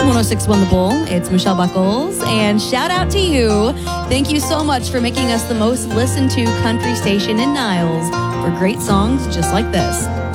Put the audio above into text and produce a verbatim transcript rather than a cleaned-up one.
on one oh six point one The Bull. It's Michelle Buckles, and shout out to you. Thank you so much for making us the most listened to country station in Niles for great songs just like this.